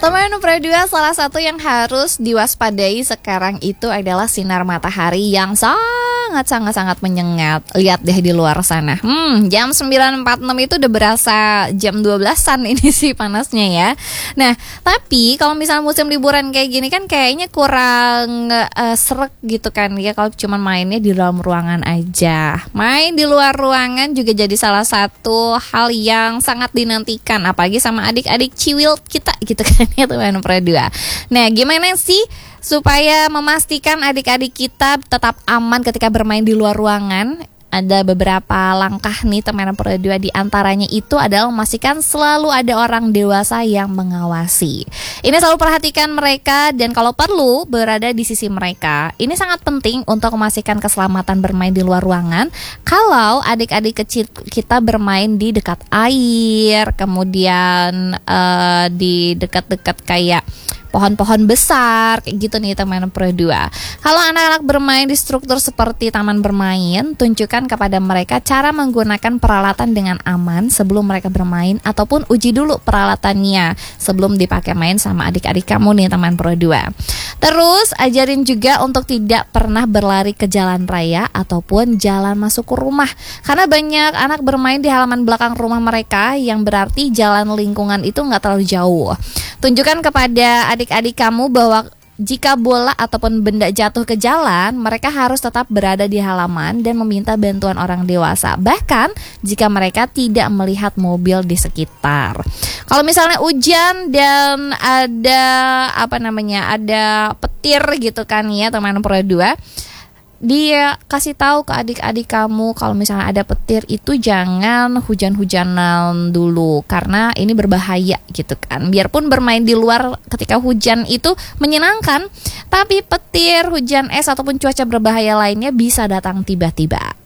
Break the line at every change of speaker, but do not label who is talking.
Teman Pro 2, salah satu yang harus diwaspadai sekarang itu adalah sinar matahari yang sangat menyengat. Lihat deh di luar sana. Jam 9.46 itu udah berasa jam 12-an ini sih panasnya ya. Nah, tapi kalau misalnya musim liburan kayak gini kan kayaknya kurang srek gitu kan ya kalau cuma mainnya di dalam ruangan aja. Main di luar ruangan juga jadi salah satu hal yang sangat dinantikan, apalagi sama adik-adik ciwil kita gitu kan ya teman Pro 2. Nah, gimana sih supaya memastikan adik-adik kita tetap aman ketika bermain di luar ruangan? Ada beberapa langkah nih teman Pro 2, di antaranya itu adalah memastikan selalu ada orang dewasa yang mengawasi. Ini selalu perhatikan mereka dan kalau perlu berada di sisi mereka. Ini sangat penting untuk memastikan keselamatan bermain di luar ruangan. Kalau adik-adik kecil kita bermain di dekat air, kemudian di dekat-dekat kayak pohon-pohon besar kayak gitu nih teman Pro 2. Kalau anak-anak bermain di struktur seperti taman bermain, tunjukkan kepada mereka cara menggunakan peralatan dengan aman sebelum mereka bermain, ataupun uji dulu peralatannya sebelum dipakai main sama adik-adik kamu nih teman Pro 2. Terus ajarin juga untuk tidak pernah berlari ke jalan raya ataupun jalan masuk ke rumah, karena banyak anak bermain di halaman belakang rumah mereka, yang berarti jalan lingkungan itu nggak terlalu jauh. Tunjukkan kepada adik-adik kamu bahwa jika bola ataupun benda jatuh ke jalan, mereka harus tetap berada di halaman dan meminta bantuan orang dewasa, bahkan jika mereka tidak melihat mobil di sekitar. Kalau misalnya hujan dan ada petir gitu kan ya teman Pro 2, dia kasih tahu ke adik-adik kamu kalau misalnya ada petir itu jangan hujan-hujanan dulu, karena ini berbahaya gitu kan. Biarpun bermain di luar ketika hujan itu menyenangkan, tapi petir, hujan es ataupun cuaca berbahaya lainnya bisa datang tiba-tiba.